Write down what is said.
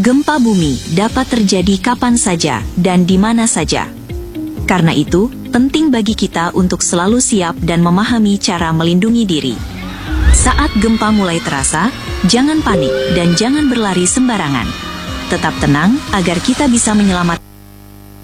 Gempa bumi dapat terjadi kapan saja dan di mana saja. Karena itu, penting bagi kita untuk selalu siap dan memahami cara melindungi diri. Saat gempa mulai terasa, jangan panik dan jangan berlari sembarangan. Tetap tenang agar kita bisa menyelamatkan